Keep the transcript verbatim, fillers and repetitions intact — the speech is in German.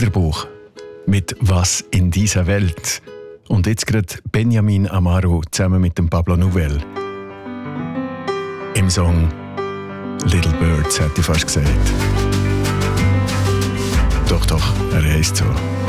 Bilderbuch mit «Was in dieser Welt». Und jetzt gerade Benjamin Amaro zusammen mit dem Pablo Nouvel. Im Song «Little Birds», hätte ich fast gesagt. Doch, doch, er heisst so.